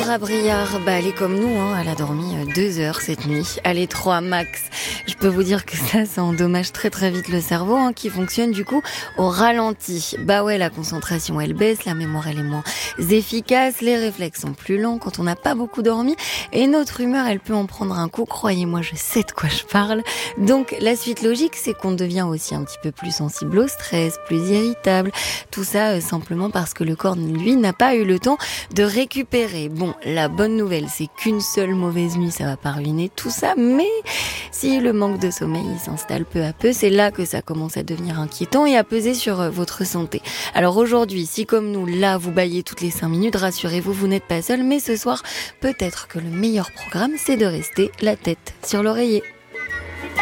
Laura Briard, elle est comme nous, elle a dormi 2 heures cette nuit. Allez, 3 max. Je peux vous dire que ça endommage très très vite le cerveau, qui fonctionne du coup au ralenti. La concentration elle baisse, la mémoire elle est moins efficace, les réflexes sont plus lents quand on n'a pas beaucoup dormi et notre humeur elle peut en prendre un coup. Croyez-moi, je sais de quoi je parle. Donc la suite logique, c'est qu'on devient aussi un petit peu plus sensible au stress, plus irritable. Tout ça simplement parce que le corps, lui, n'a pas eu le temps de récupérer. Bon, la bonne nouvelle, c'est qu'une seule mauvaise nuit, ça va pas ruiner tout ça, mais si le manque de sommeil s'installe peu à peu, c'est là que ça commence à devenir inquiétant et à peser sur votre santé. Alors aujourd'hui, si comme nous, là, vous bâillez toutes les 5 minutes, rassurez-vous, vous n'êtes pas seul, mais ce soir, peut-être que le meilleur programme, c'est de rester la tête sur l'oreiller.